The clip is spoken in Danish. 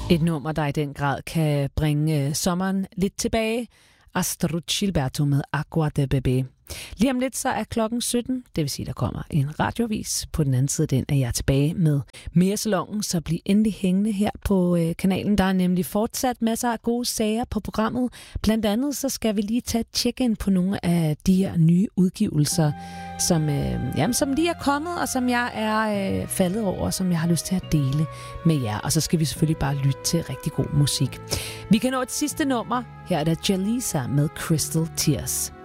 Et nummer, der i den grad kan bringe sommeren lidt tilbage. Astrud Gilberto med Agua de Bebé. Lige om lidt så er klokken 17, det vil sige, der kommer en radioavis. På den anden side den er jeg tilbage med mere salongen, så bliv endelig hængende her på kanalen. Der er nemlig fortsat masser af gode sager på programmet. Blandt andet så skal vi lige tage et check-in på nogle af de her nye udgivelser, som lige er kommet, og som jeg er faldet over, som jeg har lyst til at dele med jer. Og så skal vi selvfølgelig bare lytte til rigtig god musik. Vi kan nå et sidste nummer. Her er der Jalisa med Crystal Tears.